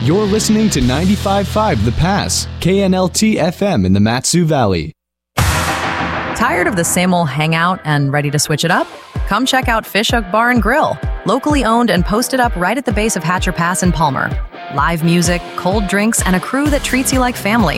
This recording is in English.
You're listening to 95.5 The Pass, KNLT FM in the Mat-Su Valley. Tired of the same old hangout and ready to switch it up? Come check out Fish Hook Bar and Grill, locally owned and posted up right at the base of Hatcher Pass in Palmer. Live music, cold drinks, and a crew that treats you like family.